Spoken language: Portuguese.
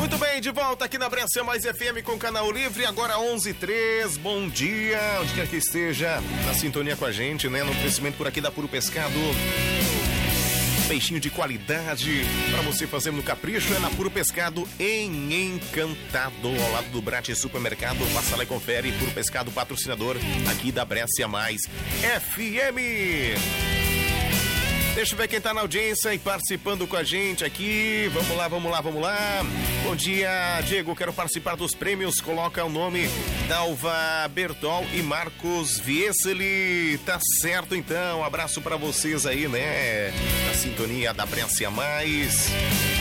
Muito bem, de volta aqui na Brescia Mais FM com o Canal Livre, agora 11h03, bom dia, onde quer que esteja, na sintonia com a gente, né, no oferecimento por aqui da Puro Pescado. Peixinho de qualidade para você fazer no capricho é na Puro Pescado em Encantado, ao lado do Brate Supermercado. Passa lá e confere. Puro Pescado, patrocinador aqui da Brescia Mais FM. Deixa eu ver quem tá na audiência e participando com a gente aqui. Vamos lá. Bom dia, Diego. Quero participar dos prêmios. Coloca o nome Dalva Bertol e Marcos Vieseli. Tá certo, então. Um abraço pra vocês aí, né? Na sintonia da Brescia Mais.